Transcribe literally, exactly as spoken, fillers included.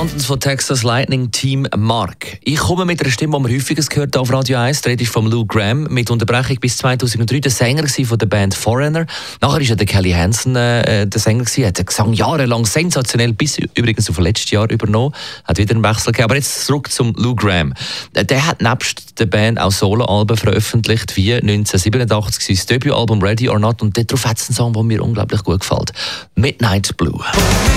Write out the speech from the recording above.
Mountains von Texas Lightning, Team Mark. Ich komme mit einer Stimme, die man häufiger gehört auf Radio eins. Die Rede ist von Lou Gramm, mit Unterbrechung bis zweitausenddrei der Sänger von der Band Foreigner. Nachher war ja der Kelly Hansen äh, der Sänger gewesen, hat den Gesang jahrelang sensationell, bis übrigens auf letztes Jahr übernommen, hat wieder einen Wechsel gegeben. Aber jetzt zurück zum Lou Gramm. Der hat nebst der Band auch Soloalben veröffentlicht, wie neunzehnhundertsiebenundachtzig sein Debütalbum Ready or Not, und darauf hat es einen Song, der mir unglaublich gut gefällt. Midnight Blue.